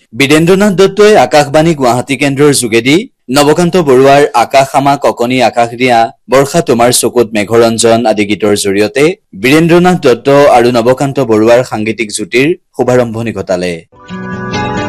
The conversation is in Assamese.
বীৰেন্দ্ৰনাথ দত্তই আকাশবাণী গুৱাহাটী কেন্দ্ৰৰ যোগেদি নৱকান্ত বৰুৱাৰ আকাশ আমা ককনি আকাশ দিয়া বৰ্ষা তোমাৰ চকুত মেঘৰঞ্জন আদি গীতৰ জৰিয়তে বীৰেন্দ্ৰনাথ দত্ত আৰু নৱকান্ত বৰুৱাৰ সাংগীতিক জুতিৰ শুভাৰম্ভণি ঘটালে।